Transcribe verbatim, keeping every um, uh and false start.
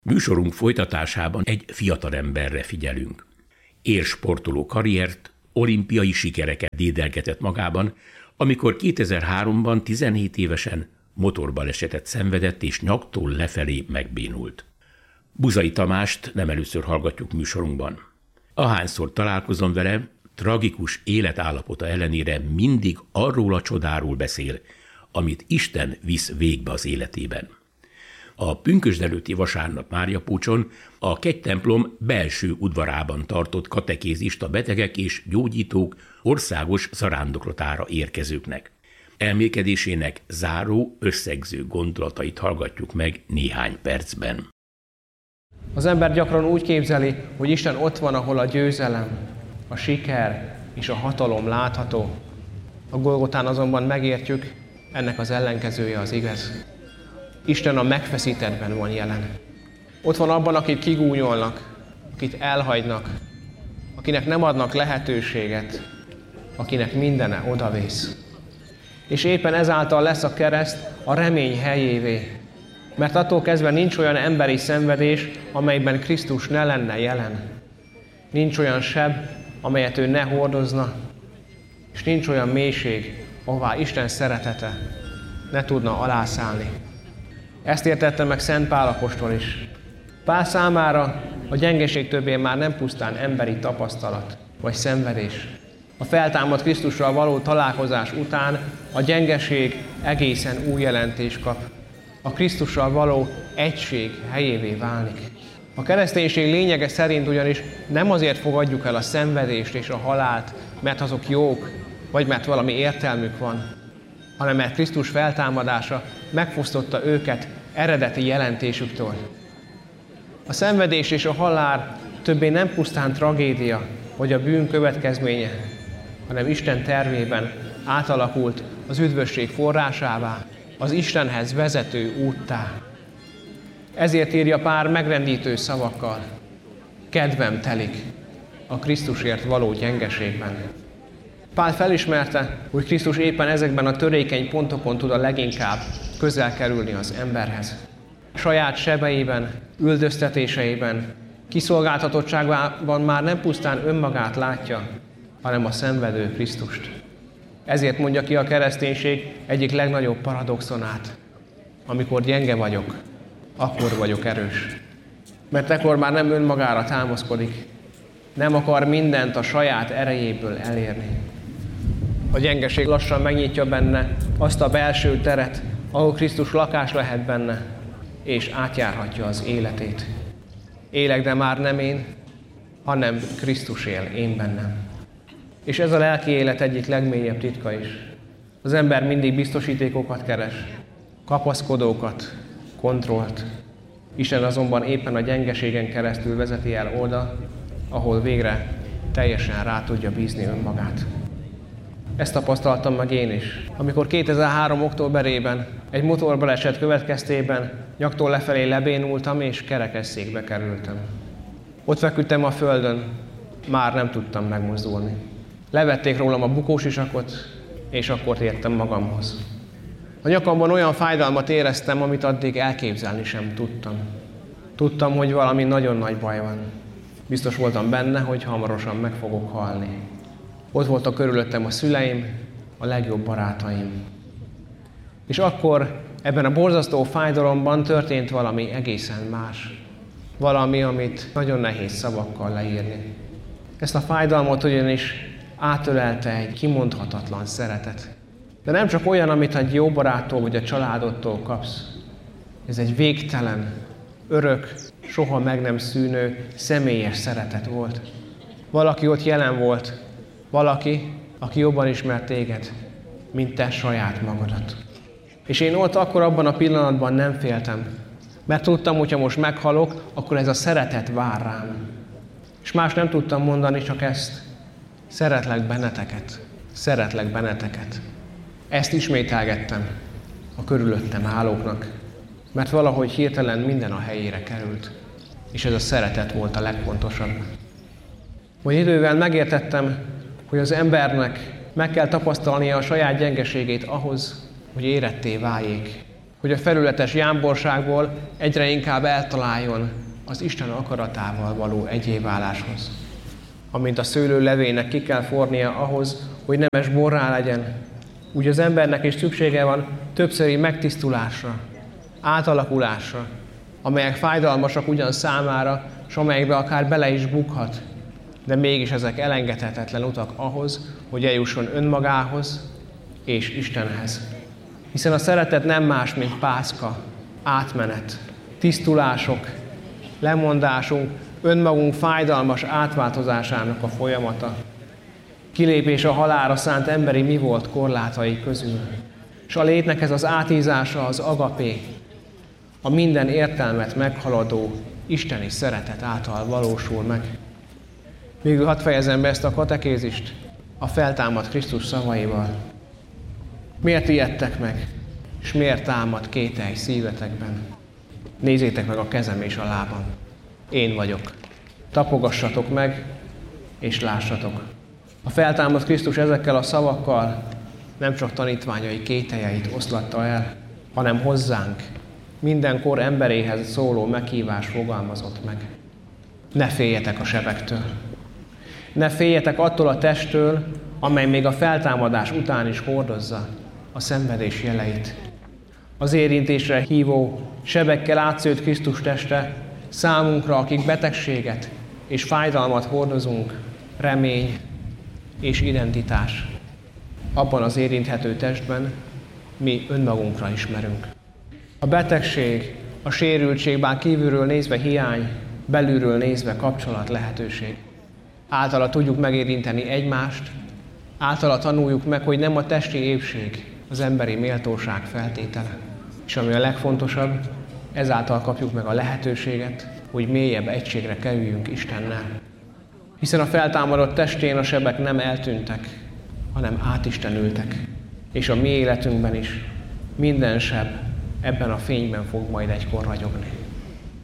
Műsorunk folytatásában egy fiatalemberre figyelünk. Élsportoló karriert, olimpiai sikereket dédelgetett magában, amikor kétezer-háromban tizenhét évesen motorbalesetet szenvedett és nyaktól lefelé megbénult. Buzai Tamást nem először hallgatjuk műsorunkban. Ahányszor találkozom vele, tragikus életállapota ellenére mindig arról a csodáról beszél, amit Isten visz végbe az életében. A pünkösd előtti vasárnap Máriapócson a kegytemplom belső udvarában tartott katekézist a betegek és gyógyítók országos zarándoklatára érkezőknek. Elmélkedésének záró, összegző gondolatait hallgatjuk meg néhány percben. Az ember gyakran úgy képzeli, hogy Isten ott van, ahol a győzelem, a siker és a hatalom látható. A Golgotán azonban megértjük, ennek az ellenkezője az igaz. Isten a megfeszítettben van jelen. Ott van abban, akit kigúnyolnak, akit elhagynak, akinek nem adnak lehetőséget, akinek mindene odavész. És éppen ezáltal lesz a kereszt a remény helyévé. Mert attól kezdve nincs olyan emberi szenvedés, amelyben Krisztus ne lenne jelen. Nincs olyan seb, amelyet ő ne hordozna, és nincs olyan mélység, ahová Isten szeretete ne tudna alászállni. Ezt értette meg Szent Pál apostol is. Pál számára a gyengeség többé már nem pusztán emberi tapasztalat vagy szenvedés. A feltámadt Krisztussal való találkozás után a gyengeség egészen új jelentést kap. A Krisztussal való egység helyévé válik. A kereszténység lényege szerint ugyanis nem azért fogadjuk el a szenvedést és a halált, mert azok jók, vagy mert valami értelmük van, hanem mert Krisztus feltámadása megfosztotta őket eredeti jelentésüktől. A szenvedés és a halál többé nem pusztán tragédia, vagy a bűn következménye, hanem Isten tervében átalakult az üdvösség forrásává, az Istenhez vezető úttá. Ezért írja Pál megrendítő szavakkal: kedvem telik a Krisztusért való gyengeségben. Pál felismerte, hogy Krisztus éppen ezekben a törékeny pontokon tud a leginkább közel kerülni az emberhez. Saját sebeiben, üldöztetéseiben, kiszolgáltatottságában már nem pusztán önmagát látja, hanem a szenvedő Krisztust. Ezért mondja ki a kereszténység egyik legnagyobb paradoxonát: amikor gyenge vagyok, akkor vagyok erős. Mert ekkor már nem önmagára támaszkodik, nem akar mindent a saját erejéből elérni. A gyengeség lassan megnyitja benne azt a belső teret, ahol Krisztus lakás lehet benne, és átjárhatja az életét. Élek, de már nem én, hanem Krisztus él én bennem. És ez a lelki élet egyik legmélyebb titka is. Az ember mindig biztosítékokat keres, kapaszkodókat, kontrollt. Isten azonban éppen a gyengeségen keresztül vezeti el oda, ahol végre teljesen rá tudja bízni önmagát. Ezt tapasztaltam meg én is, amikor kétezer-három októberében egy motorbaleset következtében nyaktól lefelé lebénultam és kerekesszékbe kerültem. Ott feküdtem a földön, már nem tudtam megmozdulni. Levették rólam a bukósisakot, és akkor tértem magamhoz. A nyakamban olyan fájdalmat éreztem, amit addig elképzelni sem tudtam. Tudtam, hogy valami nagyon nagy baj van. Biztos voltam benne, hogy hamarosan meg fogok halni. Ott voltak körülöttem a szüleim, a legjobb barátaim. És akkor ebben a borzasztó fájdalomban történt valami egészen más. Valami, amit nagyon nehéz szavakkal leírni. Ezt a fájdalmat ugyanis átölelte egy kimondhatatlan szeretet. De nem csak olyan, amit egy jó baráttól vagy a családodtól kapsz. Ez egy végtelen, örök, soha meg nem szűnő, személyes szeretet volt. Valaki ott jelen volt, valaki, aki jobban ismert téged, mint te saját magadat. És én ott akkor abban a pillanatban nem féltem, mert tudtam, hogyha most meghalok, akkor ez a szeretet vár rám. És más nem tudtam mondani, csak ezt: szeretlek benneteket, szeretlek benneteket. Ezt ismételgettem a körülöttem állóknak, mert valahogy hirtelen minden a helyére került, és ez a szeretet volt a legfontosabb. Hogy idővel megértettem, hogy az embernek meg kell tapasztalnia a saját gyengeségét ahhoz, hogy éretté váljék, hogy a felületes jámborságból egyre inkább eltaláljon az Isten akaratával való egyéváláshoz. Amint a szőlő levének ki kell fornia ahhoz, hogy nemes borrá legyen, úgy az embernek is szüksége van többszöri megtisztulásra, átalakulásra, amelyek fájdalmasak ugyan számára, és amelyekbe akár bele is bukhat, de mégis ezek elengedhetetlen utak ahhoz, hogy eljusson önmagához és Istenhez. Hiszen a szeretet nem más, mint pászka, átmenet, tisztulások, lemondásunk, önmagunk fájdalmas átváltozásának a folyamata. Kilépés a halálra szánt emberi mi volt korlátai közül. És a létnek ez az átízása az agapé, a minden értelmet meghaladó isteni szeretet által valósul meg. Végül hadd fejezem be ezt a katekézist a feltámadt Krisztus szavaival. Miért ijedtek meg, és miért támad kételj szívetekben? Nézzétek meg a kezem és a lábam. Én vagyok. Tapogassatok meg, és lássatok. A feltámadt Krisztus ezekkel a szavakkal nem csak tanítványai kételjeit oszlatta el, hanem hozzánk, mindenkor emberéhez szóló meghívás fogalmazott meg. Ne féljetek a sebektől. Ne féljetek attól a testtől, amely még a feltámadás után is hordozza a szenvedés jeleit. Az érintésre hívó, sebekkel átszőtt Krisztus teste számunkra, akik betegséget és fájdalmat hordozunk, remény és identitás. Abban az érinthető testben mi önmagunkra ismerünk. A betegség, a sérültség, bár kívülről nézve hiány, belülről nézve kapcsolat lehetőség. Általa tudjuk megérinteni egymást, általa tanuljuk meg, hogy nem a testi épség az emberi méltóság feltétele. És ami a legfontosabb, ezáltal kapjuk meg a lehetőséget, hogy mélyebb egységre kerüljünk Istennel. Hiszen a feltámadott testén a sebek nem eltűntek, hanem átistenültek. És a mi életünkben is minden seb ebben a fényben fog majd egykor ragyogni.